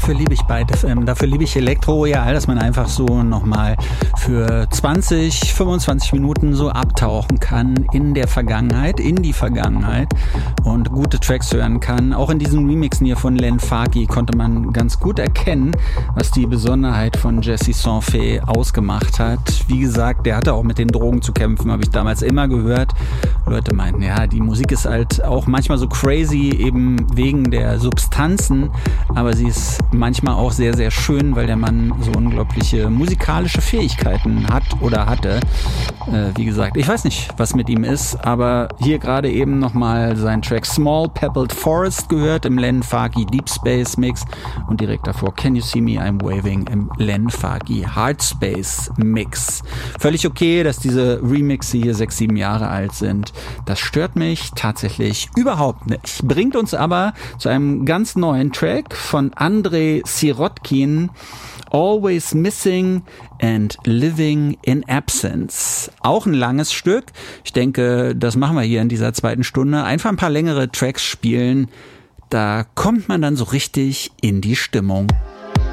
dafür liebe ich beides. Dafür liebe ich Elektroroyal, dass man einfach so nochmal für 20, 25 Minuten so abtauchen kann in die Vergangenheit und gute Tracks hören kann. Auch in diesen Remixen hier von Len Faki konnte man ganz gut erkennen, was die Besonderheit von Jesse Sanfé ausgemacht hat. Wie gesagt, der hatte auch mit den Drogen zu kämpfen, habe ich damals immer gehört. Leute meinten, ja, die Musik ist halt auch manchmal so crazy, eben wegen der Substanzen, aber sie ist manchmal auch sehr, sehr schön, weil der Mann so unglaubliche musikalische Fähigkeiten hat oder hatte. Wie gesagt, ich weiß nicht, was mit ihm ist, aber hier gerade eben nochmal sein Track Small Pebbled Forest gehört im Len Faki Deep Space Mix und direkt davor Can You See Me I'm Waving im Len Faki Hard Space Mix. Völlig okay, dass diese Remixe hier 6, 7 Jahre alt sind. Das stört mich tatsächlich überhaupt nicht. Bringt uns aber zu einem ganz neuen Track von Andrei Sirotkin, Always Missing and Living in Absence. Auch ein langes Stück. Ich denke, das machen wir hier in dieser zweiten Stunde. Einfach ein paar längere Tracks spielen. Da kommt man dann so richtig in die Stimmung.